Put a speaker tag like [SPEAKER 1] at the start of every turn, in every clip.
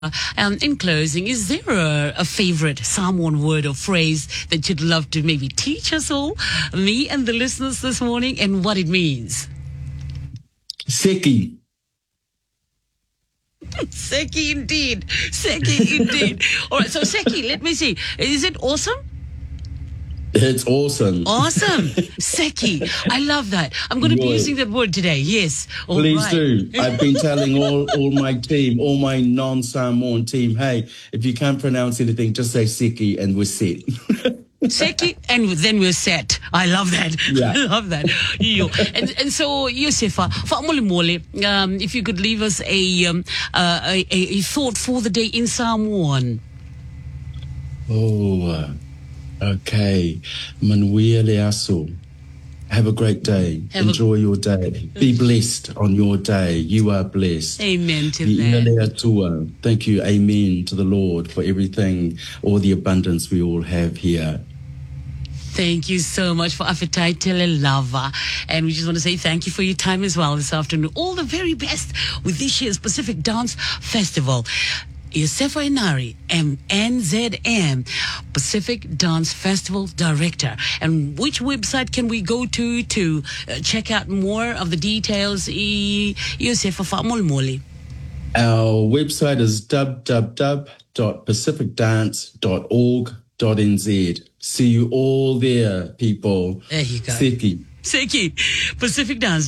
[SPEAKER 1] In closing, is there a favorite Samoan word or phrase that you'd love to maybe teach us all, me and the listeners this morning, and what it means?
[SPEAKER 2] Seki.
[SPEAKER 1] Seki indeed. Seki indeed. All right, so Seki, let me see. Is it awesome?
[SPEAKER 2] It's awesome.
[SPEAKER 1] Awesome. Seki. I love that. I'm going to be using that word today. Yes. All
[SPEAKER 2] Please
[SPEAKER 1] right.
[SPEAKER 2] do. I've been telling all my team, all my non-Samoan team, hey, if you can't pronounce anything, just say Seki and we're set.
[SPEAKER 1] Seki, and then we're set. I love that.
[SPEAKER 2] Yeah.
[SPEAKER 1] I love that. And so, Yosefa, if you could leave us a thought for the day in Samoan.
[SPEAKER 2] Okay. Manuia leaso. Have a great day. Enjoy your day. Be blessed on your day. You are blessed.
[SPEAKER 1] Amen to that.
[SPEAKER 2] Thank you. Amen to the Lord for everything, all the abundance we all have here.
[SPEAKER 1] Thank you so much for Afetaitele Lava. And we just want to say thank you for your time as well this afternoon. All the very best with this year's Pacific Dance Festival. Yosefa Enari, NZM, Pacific Dance Festival Director. And which website can we go to check out more of the details? Yosefa Famolmoli.
[SPEAKER 2] Our website is www.pacificdance.org.nz. See you all there, people.
[SPEAKER 1] There you go. Seki, Pacific Dance,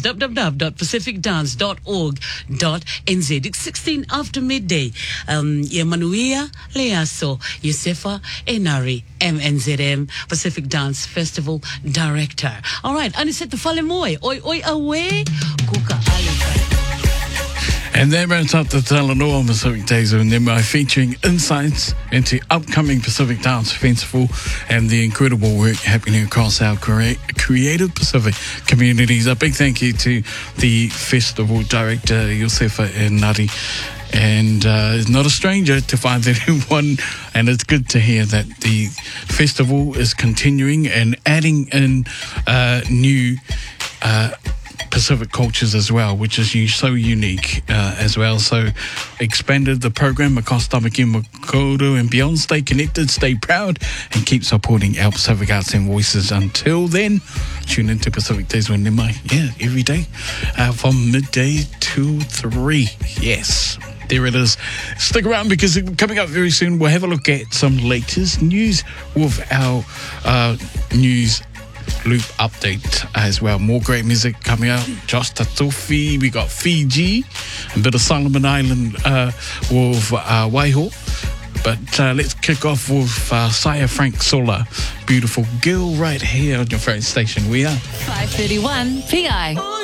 [SPEAKER 1] www.pacificdance.org.nz. It's 16 after midday. Manuia Leaso, Yosefa Enari, MNZM, Pacific Dance Festival Director. All right, Aniseta Falemoy, oi away, Kuka Alika.
[SPEAKER 3] And that rounds up the Talanoa Pacific Days of Nimai, featuring insights into upcoming Pacific Dance Festival and the incredible work happening across our creative Pacific communities. A big thank you to the festival director, Yosefa Enari. And it's not a stranger to find anyone, and it's good to hear that the festival is continuing and adding in new Pacific cultures as well, which is so unique as well. So expanded the program across Tamaki Makaurau and beyond. Stay connected, stay proud, and keep supporting our Pacific arts and voices. Until then, tune into Pacific Days with Nimai, every day from midday to 3. Yes, there it is. Stick around, because coming up very soon, we'll have a look at some latest news with our news loop update as well. More great music coming out. Josh Tatofi, we got Fiji, a bit of Solomon Island with Waiho. But let's kick off with Saya Frank Sola, Beautiful Girl, right here on your favorite station. We are
[SPEAKER 4] 531 PI.